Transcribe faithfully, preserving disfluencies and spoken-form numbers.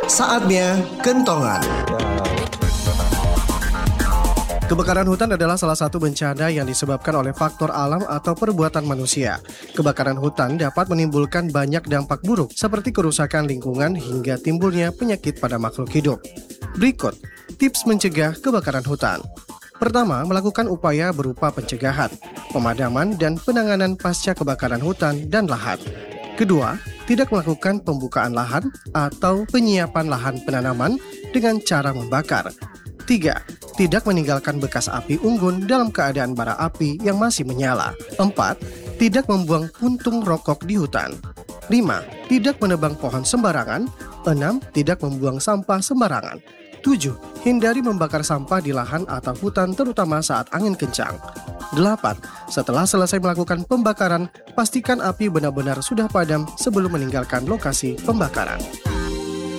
Saatnya kentongan. Kebakaran hutan adalah salah satu bencana yang disebabkan oleh faktor alam atau perbuatan manusia. Kebakaran hutan dapat menimbulkan banyak dampak buruk seperti kerusakan lingkungan hingga timbulnya penyakit pada makhluk hidup. Berikut tips mencegah kebakaran hutan. Pertama, melakukan upaya berupa pencegahan, pemadaman, dan penanganan pasca kebakaran hutan dan lahan. Kedua, tidak melakukan pembukaan lahan atau penyiapan lahan penanaman dengan cara membakar. Tiga, tidak meninggalkan bekas api unggun dalam keadaan bara api yang masih menyala. Empat, tidak membuang puntung rokok di hutan. Lima, tidak menebang pohon sembarangan. Enam, tidak membuang sampah sembarangan. Tujuh, hindari membakar sampah di lahan atau hutan terutama saat angin kencang. Delapan, setelah selesai melakukan pembakaran, pastikan api benar-benar sudah padam sebelum meninggalkan lokasi pembakaran.